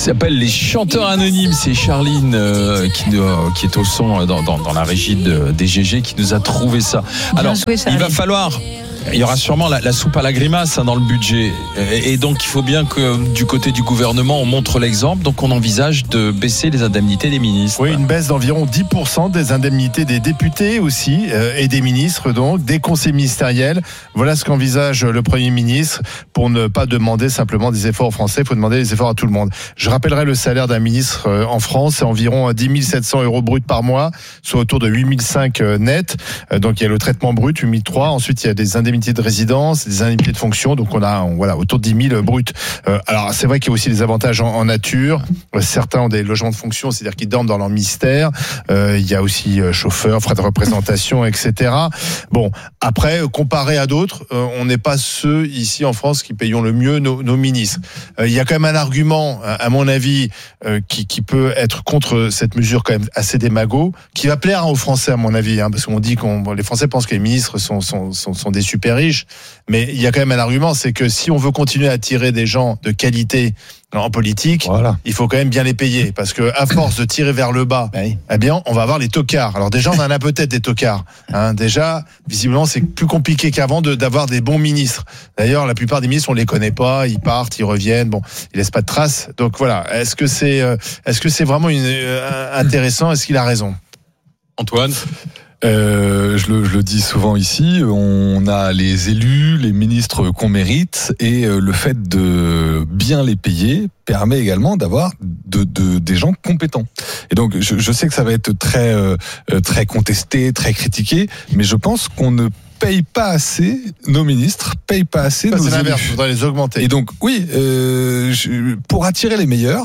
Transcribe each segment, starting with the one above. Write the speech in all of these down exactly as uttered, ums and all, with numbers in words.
s'appelle les chanteurs anonymes. C'est Charline euh, qui, euh, qui est au son dans, dans, dans la régie de, des G G qui nous a trouvé ça. Alors, joué, il va falloir... Il y aura sûrement la, la soupe à la grimace hein, dans le budget. Et, et donc, il faut bien que du côté du gouvernement, on montre l'exemple. Donc, on envisage de baisser les indemnités des ministres. Oui, une baisse d'environ dix pour cent des indemnités des députés aussi, euh, et des ministres, donc, des conseils ministériels. Voilà ce qu'envisage le Premier ministre pour ne pas demander simplement des efforts aux Français. Il faut demander des efforts à tout le monde. Je rappellerai le salaire d'un ministre euh, en France, c'est environ dix mille sept cents euros bruts par mois, soit autour de huit mille cinq euh, net. Euh, donc, il y a le traitement brut, huit mille trois. Ensuite, il y a des indemnités de résidence, des indemnités de fonction, donc on a on, voilà autour de dix mille bruts. Euh, alors c'est vrai qu'il y a aussi des avantages en, en nature. Euh, certains ont des logements de fonction, c'est-à-dire qu'ils dorment dans leur ministère. Euh, il y a aussi euh, chauffeurs, frais de représentation, et cetera. Bon, après comparé à d'autres, euh, on n'est pas ceux ici en France qui payons le mieux nos, nos ministres. Euh, il y a quand même un argument, à mon avis, euh, qui, qui peut être contre cette mesure quand même assez démago, qui va plaire aux Français à mon avis, hein, parce qu'on dit qu'on bon, les Français pensent que les ministres sont sont sont, sont des super riches. Mais il y a quand même un argument, c'est que si on veut continuer à attirer des gens de qualité en politique, voilà. Il faut quand même bien les payer, parce que à force de tirer vers le bas, oui. eh bien, on va avoir les tocards. Alors déjà, on en a peut-être des tocards. Hein. Déjà, visiblement, c'est plus compliqué qu'avant de, d'avoir des bons ministres. D'ailleurs, la plupart des ministres, on les connaît pas. Ils partent, ils reviennent. Bon, ils laissent pas de traces. Donc voilà. Est-ce que c'est, euh, est-ce que c'est vraiment une, euh, intéressant ? Est-ce qu'il a raison ? Antoine ? Euh, je, le, je le dis souvent ici, on a les élus, les ministres qu'on mérite, et le fait de bien les payer permet également d'avoir de, de, des gens compétents. Et donc, je, je sais que ça va être très, euh, très contesté, très critiqué, mais je pense qu'on ne paye pas assez, nos ministres payent pas assez ça, nos c'est élus. l'inverse, il faudrait les augmenter. Et donc, oui, euh, je, pour attirer les meilleurs,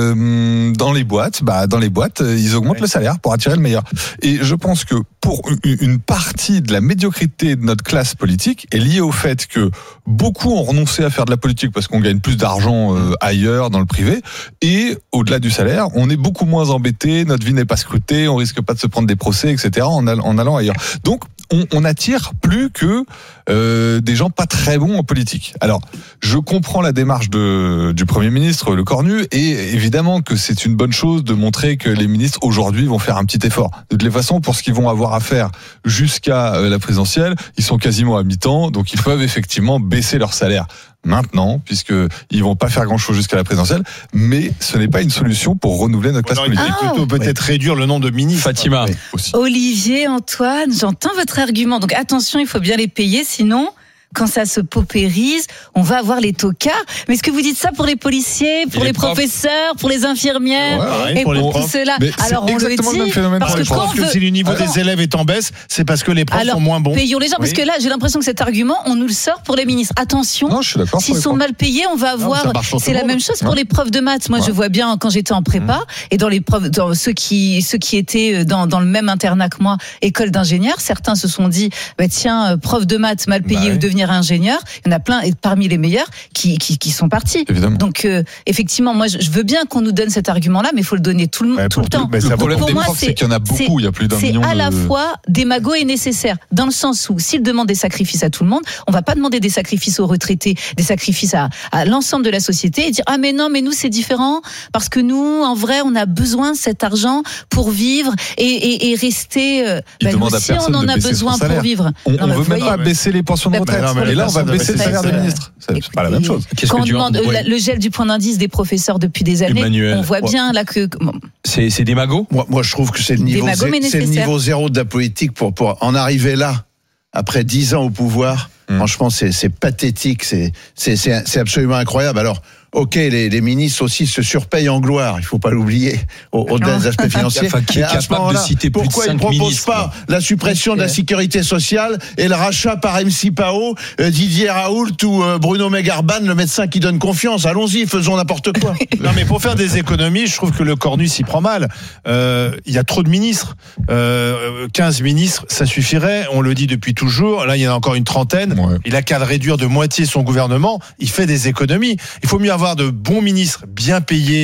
euh, dans les boîtes, bah, dans les boîtes, ils augmentent ouais. le salaire pour attirer le meilleur. Et je pense que pour une partie de la médiocrité de notre classe politique est liée au fait que beaucoup ont renoncé à faire de la politique parce qu'on gagne plus d'argent euh, ailleurs, dans le privé, et au-delà du salaire, on est beaucoup moins embêté, notre vie n'est pas scrutée, on risque pas de se prendre des procès, et cetera en, all- en allant ailleurs. Donc, on, on attire plus que euh, des gens pas très bons en politique. Alors, je comprends la démarche de, du Premier ministre, le Cornu, et évidemment que c'est une bonne chose de montrer que les ministres aujourd'hui vont faire un petit effort. De toutes les façons, pour ce qu'ils vont avoir à faire jusqu'à la présidentielle, ils sont quasiment à mi-temps, donc ils peuvent effectivement baisser leur salaire maintenant, puisqu'ils vont pas faire grand-chose jusqu'à la présidentielle, mais ce n'est pas une solution pour renouveler notre classe politique. Ah, plutôt peut-être oui. réduire le nombre de ministres. Fatima. Oui. Aussi. Olivier, Antoine, j'entends votre argument. Donc attention, il faut bien les payer, sinon... Quand ça se paupérise, on va avoir les tocards. Mais est-ce que vous dites ça pour les policiers, pour les, les professeurs, pour les infirmières ouais, et pour, pour tous ceux-là? Alors on le dit, parce que, je pense que veut... si le niveau Alors, des élèves est en baisse, c'est parce que les profs Alors, sont moins bons. Payons les gens, oui. parce que là, j'ai l'impression que cet argument, on nous le sort pour les ministres. Attention, non, je suis d'accord, s'ils sont mal payés, on va avoir. Non, c'est la même chose pour les profs de maths. Moi, ouais. je vois bien quand j'étais en prépa mmh. et dans les profs, dans ceux qui ceux qui étaient dans dans le même internat que moi, école d'ingénieur, certains se sont dit, bah, tiens, prof de maths mal payé bah, ou oui. devenir ingénieur. Il y en a plein, et parmi les meilleurs, qui, qui, qui sont partis. Évidemment. Donc, euh, effectivement, moi, je veux bien qu'on nous donne cet argument-là, mais il faut le donner tout le, ouais, tout le temps. Le problème des profs, c'est qu'il y en a beaucoup, il y a plus d'un million. C'est à de... la fois démago et nécessaire, dans le sens où, s'il demande des sacrifices à tout le monde, on va pas demander des sacrifices aux retraités, des sacrifices à, à l'ensemble de la société, et dire, ah, mais non, mais nous, c'est différent, parce que nous, en vrai, on a besoin de cet argent pour vivre et, et, et rester, euh, ben, nous aussi, on en a besoin pour vivre. On ne veut même pas baisser les pensions de retraite. Et là, on va baisser le salaire des ministres. C'est pas la même chose. Quand on demande ouais. le gel du point d'indice des professeurs depuis des années, Emmanuel. on voit bien là que c'est, c'est démago. Moi, moi, je trouve que c'est le niveau, démago, c'est, c'est le niveau zéro de la politique pour pour en arriver là après dix ans au pouvoir. Mmh. Franchement, c'est c'est pathétique, c'est c'est c'est c'est absolument incroyable. Alors. Ok, les, les ministres aussi se surpayent en gloire, il faut pas l'oublier, au, au-delà des aspects financiers. Enfin, qui est capable de citer plus pourquoi de cinq ils ne proposent ministres, pas la suppression de la sécurité sociale et le rachat par M C Pao, euh, Didier Raoult ou euh, Bruno Megarban, le médecin qui donne confiance. Allons-y, faisons n'importe quoi. Non, mais pour faire des économies, je trouve que le Cornu s'y prend mal. Euh, il y a trop de ministres. Euh, quinze ministres, ça suffirait. On le dit depuis toujours. Là, il y en a encore une trentaine. Ouais. Il a qu'à réduire de moitié son gouvernement. Il fait des économies. Il faut mieux avoir de bons ministres bien payés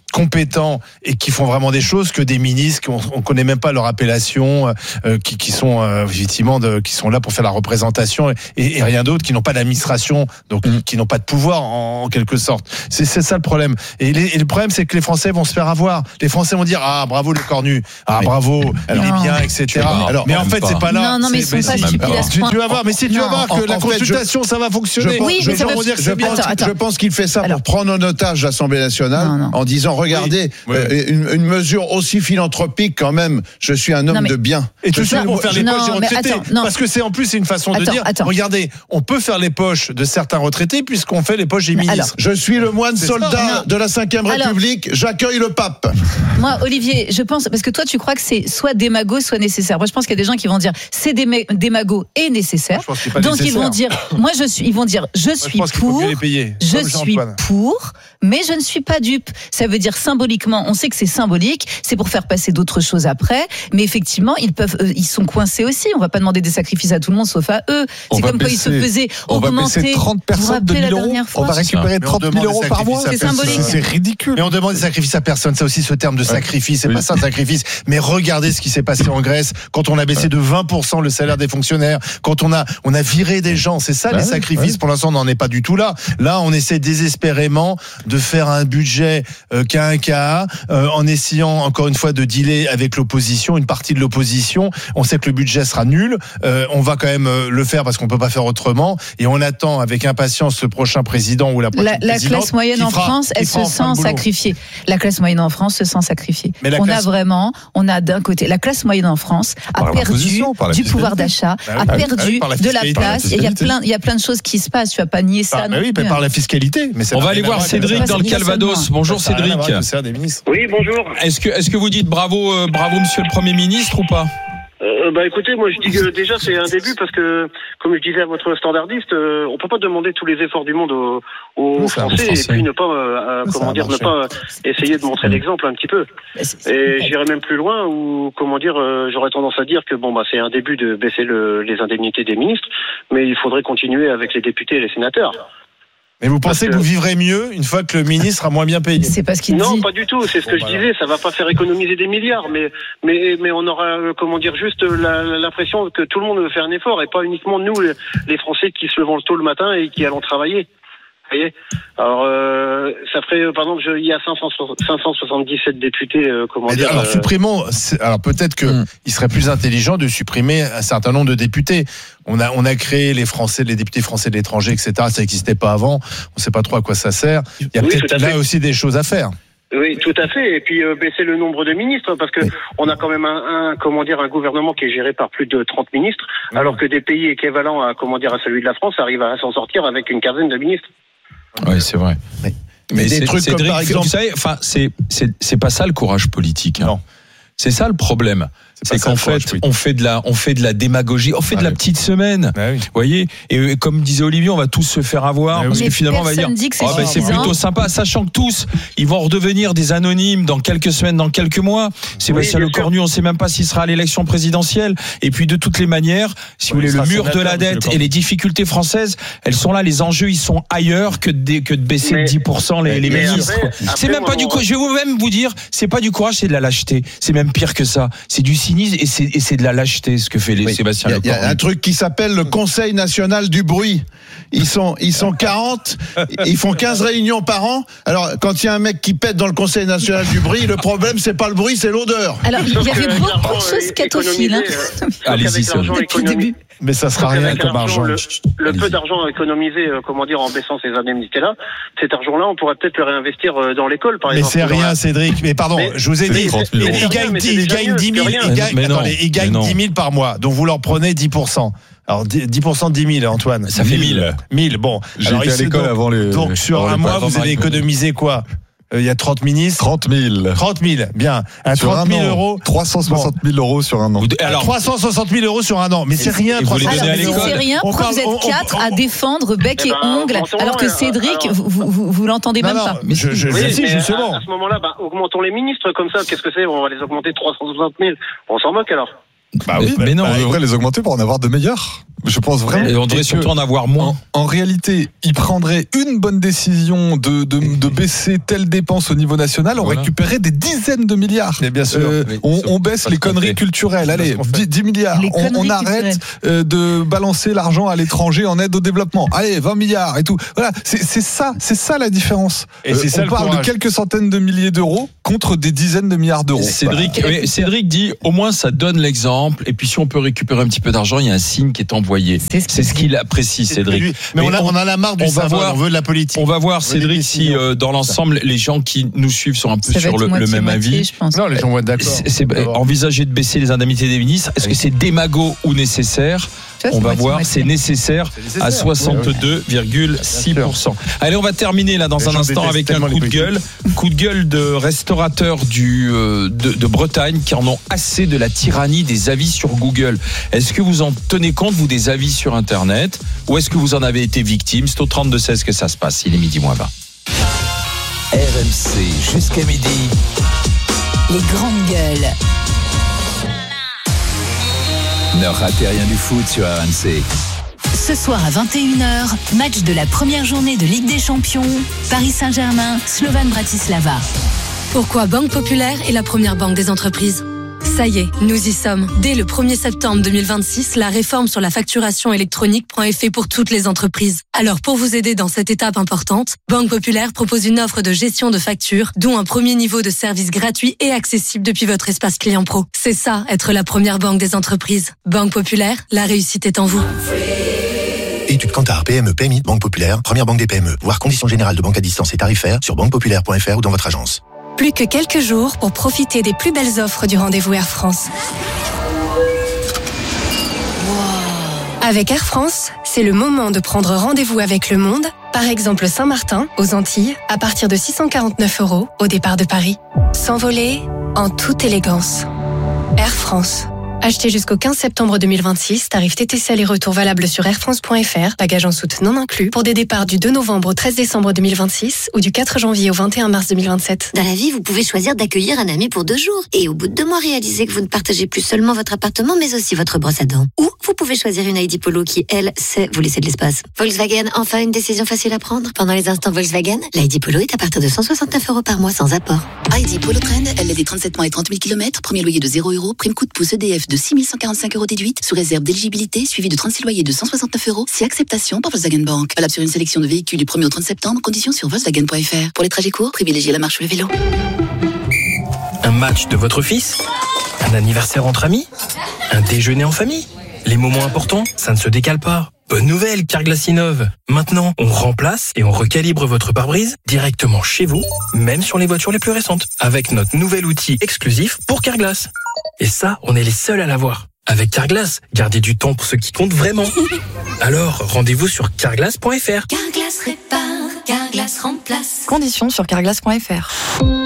compétents et qui font vraiment des choses que des ministres qu'on on connaît même pas leur appellation, euh, qui, qui sont euh, effectivement de, qui sont là pour faire la représentation et, et rien d'autre, qui n'ont pas d'administration, donc mmh. qui n'ont pas de pouvoir en, en quelque sorte. C'est, c'est ça le problème. Et, les, et le problème, c'est que les Français vont se faire avoir. Les Français vont dire ah bravo le cornu, ah bravo, alors, il est bien, et cetera. Alors, mais en fait, pas. c'est pas là. Non, non, mais ils sont pas stupides à ce point. Tu vas voir, mais si tu vas voir que en, la en consultation, fait, je, ça va fonctionner. Je, oui, je, mais ça je, veut dire que je, pense, attends, attends. je pense qu'il fait ça alors, pour prendre en otage l'Assemblée nationale non, non. en disant regardez, oui, euh, oui. Une, une mesure aussi philanthropique quand même. Je suis un homme non, mais, de bien. Et tout ça pour faire les non, poches des retraités. Attends, parce que c'est en plus c'est une façon attends, de dire attends. regardez, on peut faire les poches de certains retraités puisqu'on fait les poches des ministres. Alors, je suis le moine soldat ça, de la cinquième République. Alors, j'accueille le pape. Moi, Olivier, je pense parce que toi, tu crois que c'est soit démago, soit nécessaire. Moi, je pense qu'il y a des gens qui vont dire c'est démago et nécessaire. Moi, donc nécessaire. ils vont dire, moi je suis, ils vont dire je suis moi, je pour, payer, je suis pour, mais je ne suis pas dupe. Ça veut dire symboliquement, on sait que c'est symbolique, c'est pour faire passer d'autres choses après, mais effectivement ils peuvent, euh, ils sont coincés aussi. On va pas demander des sacrifices à tout le monde sauf à eux. On c'est comme baisser, quand ils se faisaient on augmenter. Va baisser trente personnes de mille euros. On va récupérer trente mille euros par mois. C'est symbolique. C'est ridicule. Mais on demande des sacrifices à personne. C'est aussi ce terme de sacrifice. C'est oui. pas ça un sacrifice. Mais regardez ce qui s'est passé en Grèce quand on a baissé de vingt pour cent le salaire des fonctionnaires, quand on a on a viré des gens. C'est ça ouais, les sacrifices. Ouais. Pour l'instant, on n'en est pas du tout là. Là, on essaie désespérément de faire un budget euh, quinquennat euh, en essayant encore une fois de dealer avec l'opposition, une partie de l'opposition. On sait que le budget sera nul. Euh, on va quand même euh, le faire parce qu'on peut pas faire autrement. Et on attend avec impatience le prochain président ou la prochaine la, la présidente. La classe moyenne en fera, France, elle se sent sacrifiée. La classe moyenne en France se sent sacrifiée. On classe... a vraiment, on a d'un côté, la classe moyenne en France a par perdu du pouvoir d'achat, bah oui, a perdu ah oui, de la place. Il y a plein, il y a plein de choses qui se passent. Tu vas pas nier ça. Bah, oui, mais par la fiscalité. Mais on va aller voir Cédric dans le Calvados. Bonjour Cédric. Oui, bonjour. Est-ce que, est-ce que vous dites bravo, euh, bravo Monsieur le Premier ministre ou pas? Euh, bah écoutez, moi je dis que déjà c'est un début parce que, comme je disais à votre standardiste, euh, on peut pas demander tous les efforts du monde aux, aux Français, Français et puis ne pas, euh, comment dire, ne pas essayer de montrer l'exemple un petit peu. Et j'irais même plus loin où, comment dire, euh, j'aurais tendance à dire que bon bah c'est un début de baisser le, les indemnités des ministres, mais il faudrait continuer avec les députés et les sénateurs. Mais vous pensez que, que vous vivrez mieux une fois que le ministre a moins bien payé? C'est pas ce qu'il dit. Non, pas du tout. C'est ce que bon, je voilà. disais. Ça va pas faire économiser des milliards, mais mais mais on aura, comment dire, juste la, l'impression que tout le monde veut faire un effort et pas uniquement nous, les Français, qui se levons tôt le matin et qui allons travailler. Vous voyez. Alors, euh, ça ferait, par exemple, il y a cinq cent soixante-dix-sept députés, euh, comment mais dire. Alors, euh... supprimons. Alors, peut-être que mmh. il serait plus intelligent de supprimer un certain nombre de députés. On a, on a créé les Français, les députés français de l'étranger, et cetera. Ça n'existait pas avant. On ne sait pas trop à quoi ça sert. Il y a oui, peut-être là aussi des choses à faire. Oui, tout à fait. Et puis euh, baisser le nombre de ministres, parce que oui. on a quand même un, un, comment dire, un gouvernement qui est géré par plus de trente ministres, mmh. alors que des pays équivalents à, comment dire, à celui de la France arrivent à s'en sortir avec une quinzaine de ministres. Oui, c'est vrai. Oui. Mais, mais des c'est, trucs c'est comme Cédric, par exemple, vous savez, enfin, c'est c'est c'est pas ça le courage politique. Hein. Non. C'est ça le problème. C'est, c'est qu'en fait, courage, on fait de la, on fait de la démagogie, on fait ah de la oui. petite semaine. Ah oui. Vous voyez, et comme disait Olivier, on va tous se faire avoir ah parce oui. que finalement, on va dire, que c'est, oh, bah, c'est plutôt sympa, sachant que tous, ils vont redevenir des anonymes dans quelques semaines, dans quelques mois. Sébastien oui, Lecornu, on sait même pas s'il sera à l'élection présidentielle. Et puis, de toutes les manières, si oui, vous voulez, le mur de la dette et les difficultés françaises, elles sont là. Les enjeux, ils sont ailleurs que de, que de baisser mais, de dix pour cent les, les ministres. Après, après, c'est même pas du courage. Je vais même vous dire, c'est pas du courage, c'est de la lâcheté. C'est même pire que ça. C'est du cynisme et c'est, et c'est de la lâcheté ce que fait les oui. Sébastien Lecornu. Il y a un truc qui s'appelle le Conseil national du bruit. Ils sont, ils sont quarante, ils font quinze réunions par an. Alors, quand il y a un mec qui pète dans le Conseil national du bruit, le problème, c'est pas le bruit, c'est l'odeur. Alors, il y avait beaucoup de choses scatophiles. Hein. Euh, Allez-y, depuis le début. Mais ça sera rien comme argent. Le, le peu d'argent économisé, euh, comment dire, en baissant ces indemnités-là, cet argent-là, on pourrait peut-être le réinvestir euh, dans l'école, par mais exemple. Mais c'est rien, Cédric. Mais pardon, mais je vous ai dit, ils gagnent dix mille, ils gagnent dix mille par mois. Donc vous leur prenez dix pour cent. Alors dix pour cent de dix mille, Antoine. Ça fait mille. mille, bon. J'ai alors, été à l'école donc, avant les. Donc sur un mois, vous avez économisé quoi? Il y a trente ministres. trente mille. trente mille, bien. À trente mille euros. trois cent soixante mille bon. euros sur un an. Alors, trois cent soixante mille euros sur un an. Mais c'est rien, trois cent soixante mille. Alors, si c'est rien, pourquoi vous êtes quatre à défendre bec et ongles, alors que Cédric, vous, vous, vous l'entendez non, même non, pas. Mais je, je, oui, je, si, justement. À, à ce moment-là, bah, augmentons les ministres comme ça. Qu'est-ce que c'est? On va les augmenter trois cent soixante mille. On s'en moque alors. Bah oui, mais, mais non, bah, on devrait les augmenter pour en avoir de meilleurs. Je pense vraiment. Et on devrait surtout en avoir moins. En, en réalité, il prendrait une bonne décision de, de, de baisser telle dépense au niveau national, on voilà. récupérerait des dizaines de milliards. Mais bien sûr. Euh, oui, on, on baisse les conneries culturelles. Allez, dix, dix milliards. On, on arrête euh, de balancer l'argent à l'étranger en aide au développement. Allez, vingt milliards et tout. Voilà, c'est, c'est ça, c'est ça la différence. Et euh, c'est ça on parle courage. de quelques centaines de milliers d'euros contre des dizaines de milliards d'euros. Cédric, oui, Cédric dit au moins ça donne l'exemple. Et puis si on peut récupérer un petit peu d'argent, il y a un signe qui est envoyé. C'est ce, c'est ce qu'il apprécie, Cédric. Mais, Mais on, a, on a la marre du on va savon, voir, on veut de la politique. On va voir, Cédric, si euh, dans l'ensemble, les gens qui nous suivent sont un peu ça sur le, le même moitié, avis. Je pense. Non, les gens vont être d'accord. C'est, c'est envisager de baisser les indemnités des ministres. Est-ce que c'est démago ou nécessaire ? Ça, on va voir, moitié. C'est nécessaire, c'est nécessaire à soixante-deux virgule six pour cent. Allez, on va terminer là dans les un instant avec un coup de gueule. Coup de gueule de restaurateurs du, euh, de, de Bretagne qui en ont assez de la tyrannie des avis sur Google. Est-ce que vous en tenez compte, vous, des avis sur Internet, ou est-ce que vous en avez été victime ? C'est au trente-deux seize que ça se passe. Il est midi moins vingt. R M C jusqu'à midi. Les grandes gueules. Ne ratez rien du foot sur R M C. Ce soir à vingt et une heures, match de la première journée de Ligue des Champions, Paris Saint-Germain, Slovan Bratislava. Pourquoi Banque Populaire est la première banque des entreprises ? Ça y est, nous y sommes. Dès le premier septembre deux mille vingt-six, la réforme sur la facturation électronique prend effet pour toutes les entreprises. Alors pour vous aider dans cette étape importante, Banque Populaire propose une offre de gestion de factures, dont un premier niveau de service gratuit et accessible depuis votre espace client pro. C'est ça, être la première banque des entreprises. Banque Populaire, la réussite est en vous. Étude Kantar, P M E, P M I, Banque Populaire, première banque des P M E. Voir conditions générales de banque à distance et tarifaires sur banque populaire point f r ou dans votre agence. Plus que quelques jours pour profiter des plus belles offres du rendez-vous Air France. Wow. Avec Air France, c'est le moment de prendre rendez-vous avec le monde. Par exemple, Saint-Martin, aux Antilles, à partir de six cent quarante-neuf euros au départ de Paris. S'envoler en toute élégance. Air France. Achetez jusqu'au quinze septembre deux mille vingt-six, tarif T T C aller-retour valable sur airfrance point f r, bagages en soute non inclus, pour des départs du deux novembre au treize décembre deux mille vingt-six ou du quatre janvier au vingt et un mars deux mille vingt-sept. Dans la vie, vous pouvez choisir d'accueillir un ami pour deux jours et au bout de deux mois réaliser que vous ne partagez plus seulement votre appartement mais aussi votre brosse à dents. Ou vous pouvez choisir une I D Polo qui, elle, sait vous laisser de l'espace. Volkswagen, enfin une décision facile à prendre. Pendant les instants Volkswagen, l'I D Polo est à partir de cent soixante-neuf euros par mois sans apport. I D Polo Trend, L D trente-sept mois et trente mille kilomètres, premier loyer de zéro euros, prime coup de pouce E D F de six mille cent quarante-cinq euros déduite, sous réserve d'éligibilité, suivi de trente-six loyers de cent soixante-neuf euros, si acceptation par Volkswagen Bank. Valable sur une sélection de véhicules du premier au trente septembre, conditions sur volkswagen point f r. Pour les trajets courts, privilégiez la marche ou le vélo. Un match de votre fils ? Un anniversaire entre amis ? Un déjeuner en famille ? Les moments importants, ça ne se décale pas. Bonne nouvelle, Carglass innove. Maintenant, on remplace et on recalibre votre pare-brise directement chez vous, même sur les voitures les plus récentes, avec notre nouvel outil exclusif pour Carglass. Et ça, on est les seuls à l'avoir. Avec Carglass, gardez du temps pour ce qui compte vraiment. Alors, rendez-vous sur carglass point f r. Carglass répare, Carglass remplace. Conditions sur carglass point f r.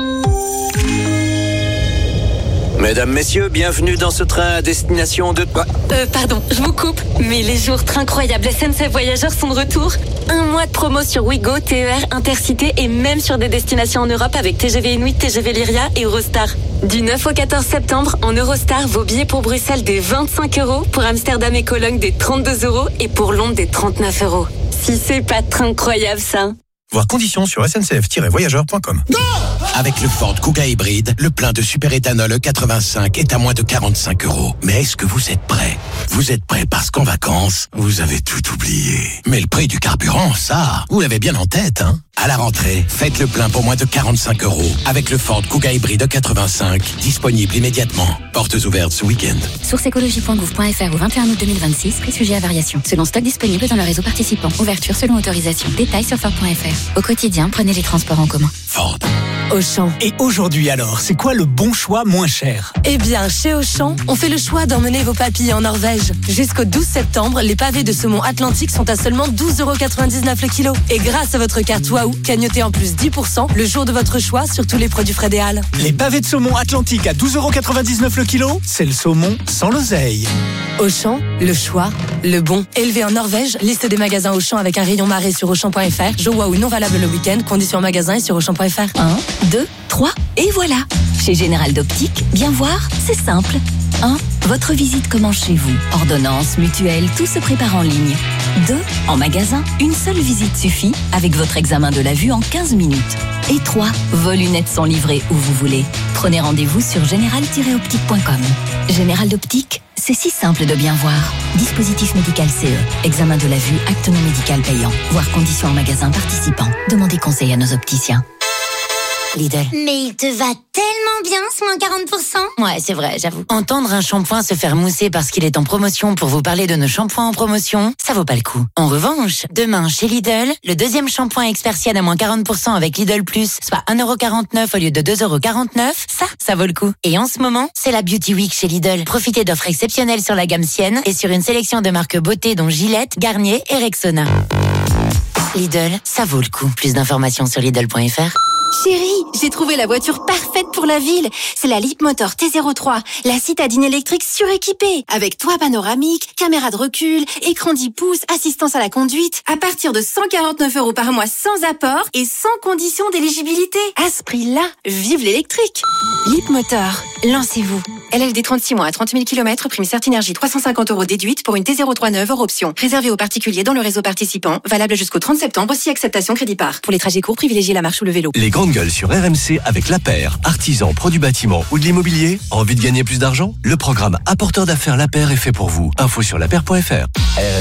Mesdames, messieurs, bienvenue dans ce train à destination de... Euh, pardon, je vous coupe, mais les jours très incroyables S N C F Voyageurs sont de retour. Un mois de promo sur Ouigo, T E R, Intercité et même sur des destinations en Europe avec T G V Inuit, T G V Lyria et Eurostar. Du neuf au quatorze septembre, en Eurostar, vos billets pour Bruxelles des vingt-cinq euros, pour Amsterdam et Cologne des trente-deux euros et pour Londres des trente-neuf euros. Si c'est pas très incroyable ça. Voir conditions sur s n c f tiret voyageurs point com. Avec le Ford Kuga hybride, le plein de super-éthanol E quatre-vingt-cinq est à moins de quarante-cinq euros. Mais est-ce que vous êtes prêts ? Vous êtes prêts parce qu'en vacances, vous avez tout oublié. Mais le prix du carburant, ça, vous l'avez bien en tête, hein ? À la rentrée, faites le plein pour moins de quarante-cinq euros avec le Ford Kuga hybride E quatre-vingt-cinq, disponible immédiatement. Portes ouvertes ce week-end. Source écologie point gouv point f r au vingt et un août deux mille vingt-six, prix sujet à variation. Selon stock disponible dans le réseau participant. Ouverture selon autorisation. Détails sur Ford point f r. Au quotidien, prenez les transports en commun. Ford. Auchan. Et aujourd'hui alors, c'est quoi le bon choix moins cher ? Eh bien, chez Auchan, on fait le choix d'emmener vos papilles en Norvège. Jusqu'au douze septembre, les pavés de saumon Atlantique sont à seulement douze euros quatre-vingt-dix-neuf le kilo. Et grâce à votre carte Waouh, cagnotez en plus dix pour cent le jour de votre choix sur tous les produits Fred et Al. Les pavés de saumon Atlantique à douze euros quatre-vingt-dix-neuf le kilo, c'est le saumon sans l'oseille. Auchan, le choix, le bon. Élevé en Norvège, liste des magasins Auchan avec un rayon marée sur Auchan point f r. Jour Waouh non valable le week-end, conditions en magasin et sur Auchan point f r. un, deux, trois, et voilà. Chez Général d'Optique, bien voir, c'est simple. un. Votre visite commence chez vous. Ordonnance, mutuelle, tout se prépare en ligne. deux. En magasin, une seule visite suffit avec votre examen de la vue en quinze minutes. Et trois. Vos lunettes sont livrées où vous voulez. Prenez rendez-vous sur général tiret optique point com. Général d'Optique, c'est si simple de bien voir. Dispositif médical C E. Examen de la vue, acte non médical payant. Voir conditions en magasin participant. Demandez conseil à nos opticiens. Lidl. Mais il te va tellement bien ce moins quarante pour cent. Ouais, c'est vrai, j'avoue. Entendre un shampoing se faire mousser parce qu'il est en promotion pour vous parler de nos shampoings en promotion, ça vaut pas le coup. En revanche, demain chez Lidl, le deuxième shampoing Expersienne à moins quarante pour cent avec Lidl Plus, soit un euro quarante-neuf au lieu de deux euros quarante-neuf, ça, ça vaut le coup. Et en ce moment, c'est la Beauty Week chez Lidl. Profitez d'offres exceptionnelles sur la gamme Sienne et sur une sélection de marques beauté dont Gillette, Garnier et Rexona. Lidl, ça vaut le coup. Plus d'informations sur Lidl point F R. Chérie, j'ai trouvé la voiture parfaite pour la ville. C'est la Leapmotor T zéro trois, la citadine électrique suréquipée. Avec toit panoramique, caméra de recul, écran dix pouces, assistance à la conduite. À partir de cent quarante-neuf euros par mois sans apport et sans condition d'éligibilité. À ce prix-là, vive l'électrique. Leapmotor, lancez-vous. L L D trente-six mois à trente mille kilomètres, prime Certinergie trois cent cinquante euros déduite pour une T zéro trois neuve hors option. Réservé aux particuliers dans le réseau participant, valable jusqu'au trente septembre, si acceptation crédit par. Pour les trajets courts, privilégiez la marche ou le vélo. Les grandes gueules sur R M C avec La Paire, artisan, produits bâtiment ou de l'immobilier. Envie de gagner plus d'argent? Le programme Apporteur d'affaires La Paire est fait pour vous. Info sur la paire point F R.